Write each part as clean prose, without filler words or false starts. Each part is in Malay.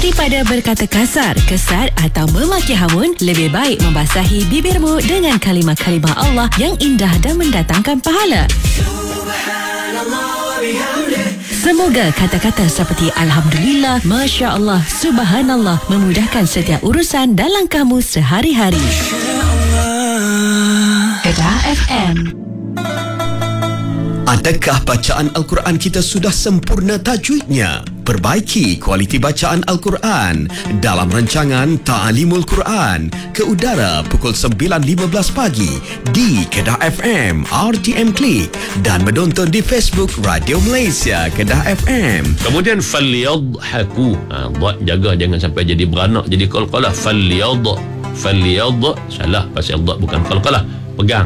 Daripada berkata kasar, kesat atau memaki hamun, lebih baik membasahi bibirmu dengan kalimah-kalimah Allah yang indah dan mendatangkan pahala. Semoga kata-kata seperti Alhamdulillah, Masya Allah, Subhanallah memudahkan setiap urusan dalam kamu sehari-hari. Kedah FM. Adakah bacaan Al-Quran kita sudah sempurna tajwidnya? Perbaiki kualiti bacaan Al-Quran dalam rancangan Ta'alimul Quran ke udara pukul 9.15 pagi di Kedah FM, RTM Klik dan menonton di Facebook Radio Malaysia Kedah FM. Kemudian falyadhaku. Jaga jangan sampai jadi beranak, jadi qalqalah. Falyad salah pasal dad bukan qalqalah. Pegang.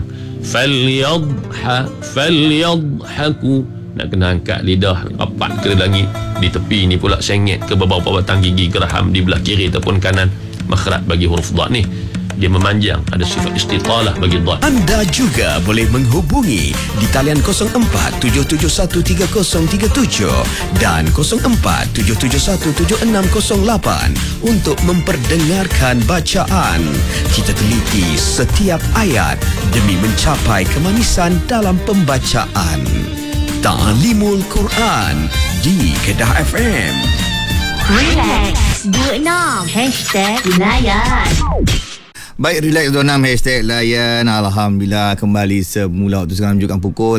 Falyadhaku. Nak kena angkat lidah rapat ke langit. Di tepi ni pula sengit ke beberapa batang gigi geraham di belah kiri ataupun kanan. Makhraj bagi huruf dad ni dia memanjang, ada sifat istitalah bagi dad. Anda juga boleh menghubungi di talian 0477130037 dan 0477176608 untuk memperdengarkan bacaan. Kita teliti setiap ayat demi mencapai kemanisan dalam pembacaan. Ta'alimul Quran di Kedah FM. Relax 26 #layan. Baik, Relax 26 #layan. Alhamdulillah kembali semula. Waktu sekarang menunjukkan pukul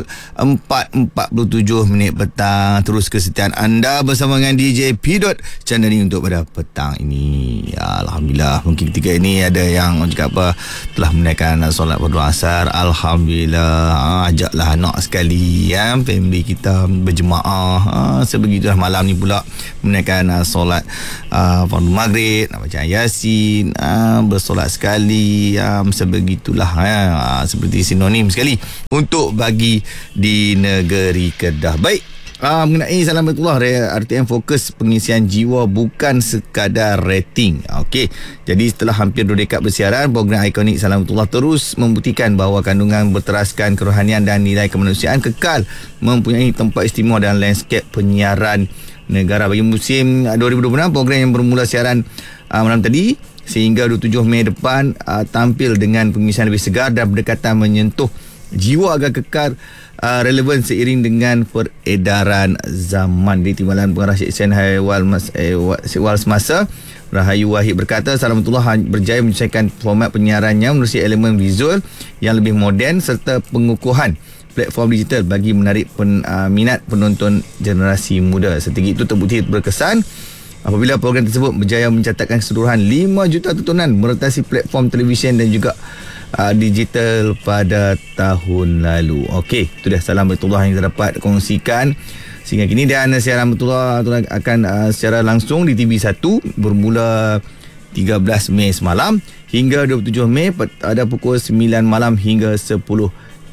4.47 petang. Terus kesetiaan anda bersama dengan DJ P. Channel ni untuk pada petang ini. Alhamdulillah. Mungkin ketika ini ada yang cakap apa, telah menunaikan solat fardu asar. Alhamdulillah. Ajaklah anak sekali, family kita berjemaah. Sebegitulah malam ni pula menunaikan solat fardu maghrib, nak baca Yasin, bersolat sekali. Sebegitulah seperti sinonim sekali untuk bagi di negeri Kedah. Baik, mengenai Salamatullah, RTM fokus pengisian jiwa bukan sekadar rating. Okey, jadi setelah hampir 2 dekad bersiaran, program ikonik Salamatullah terus membuktikan bahawa kandungan berteraskan kerohanian dan nilai kemanusiaan kekal mempunyai tempat istimewa dalam lanskap penyiaran negara. Bagi musim 2026, program yang bermula siaran malam tadi sehingga 27 Mei depan tampil dengan pengisian lebih segar dan berdekatan menyentuh jiwa agar kekal relevan seiring dengan peredaran zaman. Di Timbalan Pengarah Syed Hussein Haiwal Semasa, Rahayu Wahid berkata, Salamatullah berjaya menyesuaikan format penyiarannya menerusi elemen visual yang lebih moden serta pengukuhan platform digital bagi menarik minat penonton generasi muda. Setinggi itu terbukti berkesan apabila program tersebut berjaya mencatatkan keseluruhan 5 juta tontonan merotasi platform televisyen dan juga digital pada tahun lalu. Okey, itu dah Salamatullah yang kita dapat kongsikan sehingga kini. Dan siaran Salamatullah akan secara langsung di TV1 bermula 13 Mei semalam hingga 27 Mei pada pukul 9 malam hingga 10.30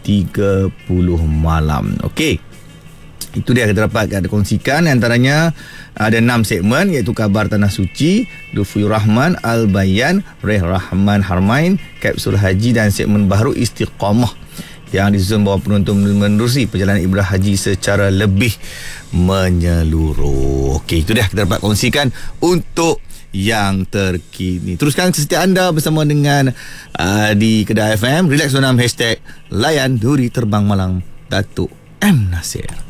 malam. Okey, itu dia kita dapat ada kongsikan. Antaranya ada 6 segmen, iaitu Kabar Tanah Suci, Dufur Rahman, Al-Bayan, Reh Rahman Harmain, Kapsul Haji dan segmen baru Istiqamah yang disusun bahawa penonton menerusi perjalanan ibadah haji secara lebih menyeluruh. Okey, itu dia kita dapat kongsikan untuk yang terkini. Teruskan kesetiaan anda bersama dengan di Kedah FM. Relax 26 #layan. Duri terbang malang Datuk M. Nasir.